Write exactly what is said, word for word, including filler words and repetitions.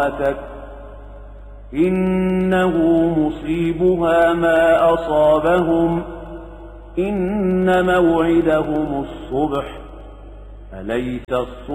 امرأتك إنه مصيبها ما أصابهم إن موعدهم الصبح أليس الصبح